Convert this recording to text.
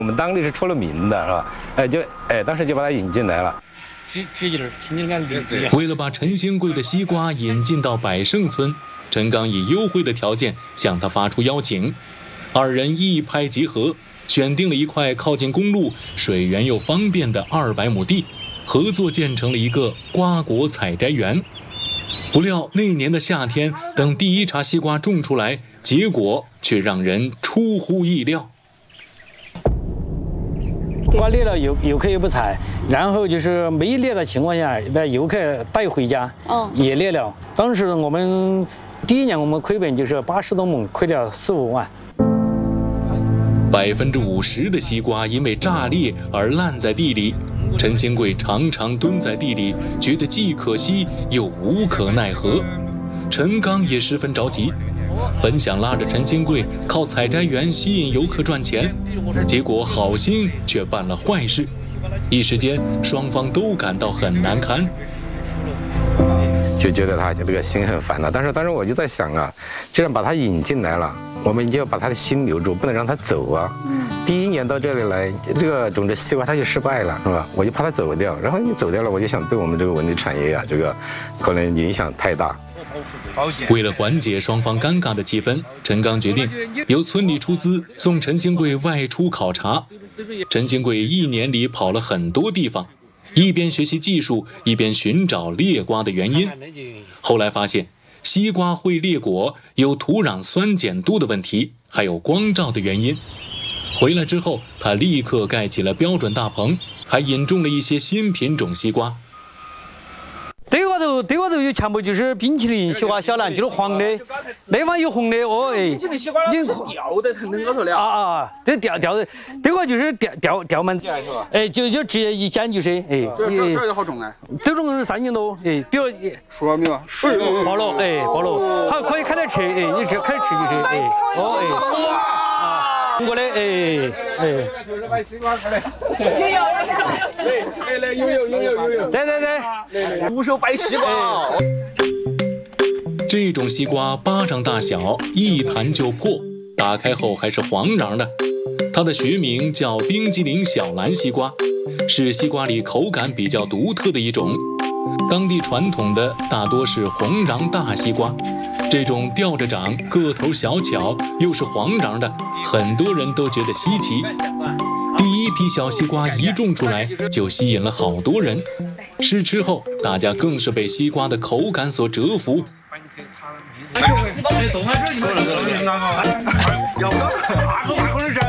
我们当地是出了名的，是吧？当时就把它引进来了。 为了把陈兴贵的西瓜引进到百盛村，陈刚以优惠的条件向他发出邀请，二人一拍即合，选定了一块靠近公路、水源又方便的200亩地，合作建成了一个瓜果采摘园。不料那年的夏天，等第一茬西瓜种出来，结果却让人出乎意料。 瓜裂了，游客也不采，然后就是没裂的情况下，把游客带回家，也裂了。当时我们第一年我们亏本就是80多亩，亏了4、5万。 50%的西瓜因为炸裂而烂在地里，陈兴贵常常蹲在地里，觉得既可惜又无可奈何。陈刚也十分着急，本想拉着陈兴贵靠采摘园吸引游客赚钱，结果好心却办了坏事，一时间双方都感到很难堪， 就觉得他这个心很烦了。但是当时我就在想啊，既然把他引进来了，我们就要把他的心留住，不能让他走啊。第一年到这里来，这个种植西瓜他就失败了，是吧？我就怕他走掉，然后你走掉了，我就想对我们这个文旅产业啊，这个可能影响太大。 为了缓解双方尴尬的气氛，陈刚决定由村里出资送陈兴贵外出考察。陈兴贵1年里跑了很多地方，一边学习技术，一边寻找裂瓜的原因。后来发现西瓜会裂果有土壤酸碱度的问题，还有光照的原因。回来之后，他立刻盖起了标准大棚，还引种了一些新品种西瓜。 对外头有全部就是冰淇淋西瓜小篮，就是黄的，那方有红的哦， 冰淇淋西瓜是掉在藤高头的这掉的，这个就是掉满，就直接一剪就是这就好种啊， 这种是3斤多，比如熟了没有？ 爆了，爆了，好可以开点吃，你只开始吃就是中国的就是买西瓜来，有，来，徒手掰西瓜。 这种西瓜巴掌大小，一弹就破，打开后还是黄瓤的。它的学名叫冰激凌小蓝西瓜，是西瓜里口感比较独特的一种。当地传统的大多是红瓤大西瓜，这种吊着长、个头小巧又是黄瓤的，很多人都觉得稀奇。第一批小西瓜一种出来，就吸引了好多人。试吃后，大家更是被西瓜的口感所折服。 要